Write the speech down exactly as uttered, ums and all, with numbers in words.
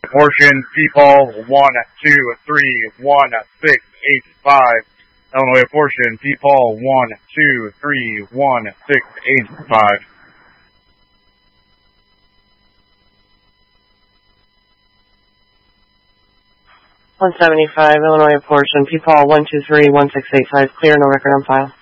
portion, P-Paul one two three one six eight five. Illinois portion, P-Paul one two three one six eight five. one seventy-five, Illinois portion, P-Paul one two three one six eight five. Clear, no record on file.